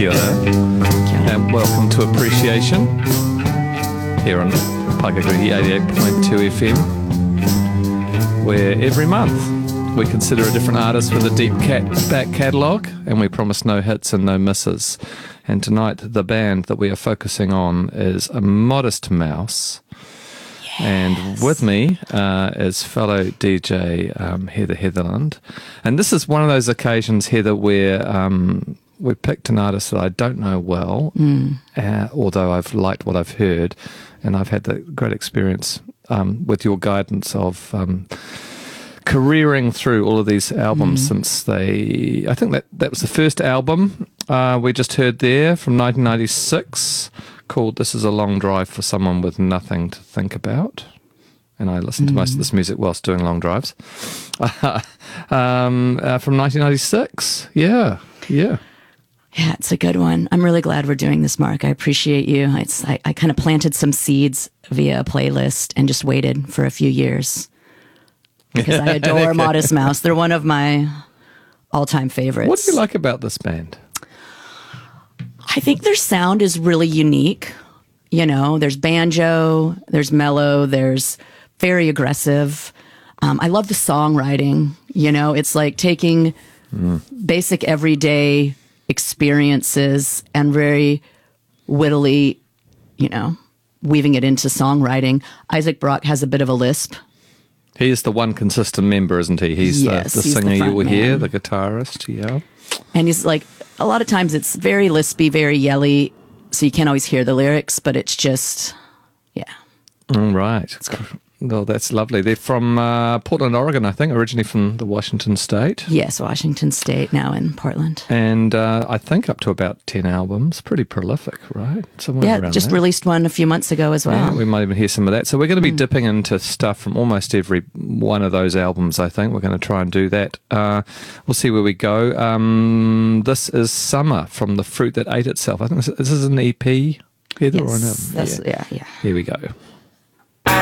Kia ora. And welcome to Appreciation here on Paikagrihi 88.2 FM, where every month we consider a different artist with a deep back catalogue, and we promise no hits and no misses. And tonight the band that we are focusing on is a Modest Mouse. Yes. And with me is fellow DJ Heather Heatherland. And this is one of those occasions, Heather, where we picked an artist that I don't know well, although I've liked what I've heard, and I've had the great experience with your guidance of careering through all of these albums since I think that was the first album we just heard there from 1996 called This Is a Long Drive for Someone with Nothing to Think About. And I listened to most of this music whilst doing long drives. From 1996. Yeah. Yeah, it's a good one. I'm really glad we're doing this, Mark. I appreciate you. I kind of planted some seeds via a playlist and just waited for a few years because I adore Modest Mouse. They're one of my all-time favorites. What do you like about this band? I think their sound is really unique. You know, there's banjo, there's mellow, there's very aggressive. I love the songwriting. You know, it's like taking basic everyday experiences and very wittily, you know, weaving it into songwriting. Isaac Brock has a bit of a lisp. He is the one consistent member, isn't he? He's the singer you will hear, the guitarist, yeah. And he's like, a lot of times it's very lispy, very yelly, so you can't always hear the lyrics, but it's just, yeah. Right. Well, that's lovely. They're from Portland, Oregon, I think, originally from the Washington State. Yes, Washington State, now in Portland. And I think up to about 10 albums. Pretty prolific, right? Somewhere around just that. Released one a few months ago as well. Yeah, we might even hear some of that. So we're going to be dipping into stuff from almost every one of those albums, I think. We're going to try and do that. We'll see where we go. This is Summer from The Fruit That Ate Itself. I think this is an EP, Heather, or an album? Yeah. Here we go.